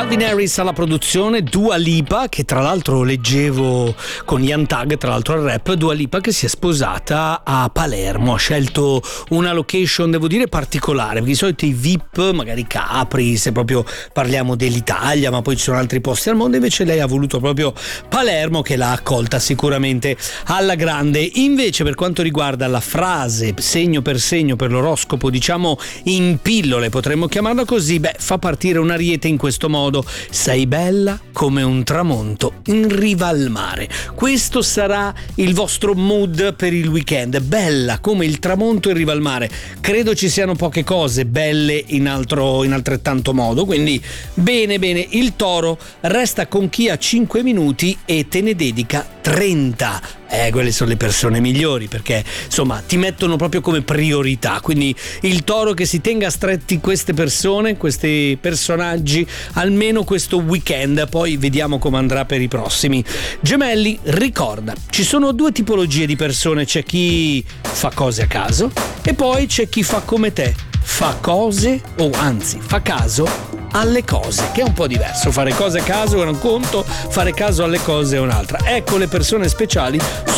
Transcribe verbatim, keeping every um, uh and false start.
Calvin Harris alla produzione, Dua Lipa, che tra l'altro leggevo con Young Thug, tra l'altro al rap, Dua Lipa che si è sposata a Palermo, ha scelto una location, devo dire, particolare, perché di solito i V I P, magari Capri, se proprio parliamo dell'Italia, ma poi ci sono altri posti al mondo, invece lei ha voluto proprio Palermo, che l'ha accolta sicuramente alla grande. Invece per quanto riguarda la frase segno per segno per l'oroscopo, diciamo in pillole potremmo chiamarla così, beh, fa partire un ariete in questo modo: sei bella come un tramonto in riva al mare. Questo sarà il vostro mood per il weekend, bella come il tramonto in riva al mare. Credo ci siano poche cose belle in altro in altrettanto modo, quindi bene bene. Il Toro resta con chi ha cinque minuti e te ne dedica trenta. Eh, quelle sono le persone migliori, perché insomma ti mettono proprio come priorità, quindi il Toro che si tenga stretti queste persone, questi personaggi, almeno questo weekend, poi vediamo come andrà per i prossimi. Gemelli, ricorda, ci sono due tipologie di persone: c'è chi fa cose a caso e poi c'è chi fa come te, fa cose, o anzi fa caso alle cose, che è un po' diverso. Fare cose a caso è un conto, fare caso alle cose è un'altra. Ecco, le persone speciali